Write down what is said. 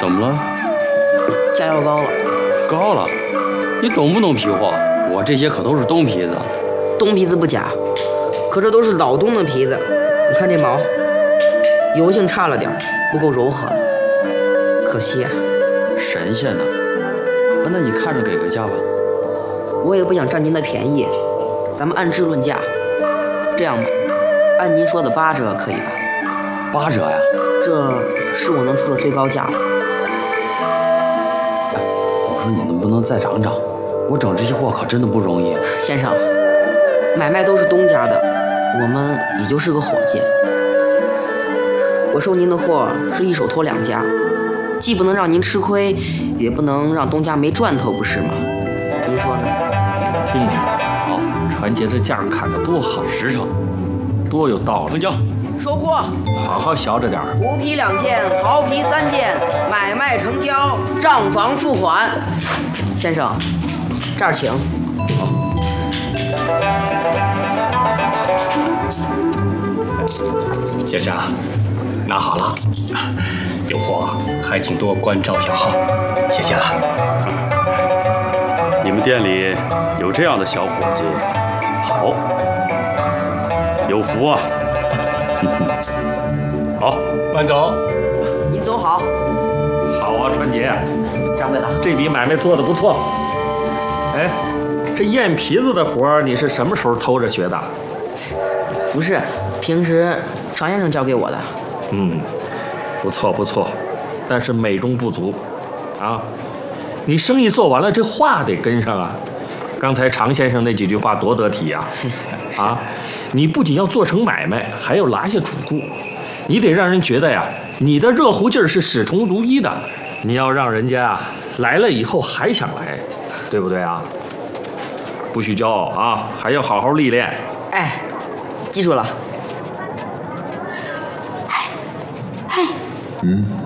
怎么了？ 价要高了。 高了？你懂不懂皮货？我这些可都是东皮子。 东皮子不假，可这都是老东的皮子。你看这毛，油性差了点，不够柔和了，可惜啊。 神仙呐！那你看着给个价吧。 我也不想占您的便宜，咱们按质论价。这样吧，按您说的8折可以吧 ？8折呀？ 这是我能出的最高价了。 哎，我说你能不能再涨涨？我整这些货可真的不容易。 先生，买卖都是东家的，我们也就是个伙计。我收您的货是一手托2家，既不能让您吃亏，也不能让东家没赚头，不是吗？您说呢？ 听听，好，传姐这价砍得多好 ，10成， 多有道理。 成交。 收货。 好好学着点。 虎皮2件，豪皮3件，买卖成交，账房付款。先生，这儿请。 先生，拿好了，有货还请多关照小号，谢谢了。 你们店里有这样的小伙计，好，有福啊！好， 慢走。 您走好。 好啊，传杰， 掌柜的， 这笔买卖做得不错。哎，这验皮子的活儿你是什么时候偷着学的？ 不是，平时常先生教给我的。 不错不错，但是美中不足啊。你生意做完了，这话得跟上啊。刚才常先生那几句话多得体呀！啊，你不仅要做成买卖，还要拿下主顾，你得让人觉得呀，你的热乎劲儿是始终如一的。你要让人家啊来了以后还想来，对不对啊？不许骄傲啊，还要好好历练。 哎，记住了。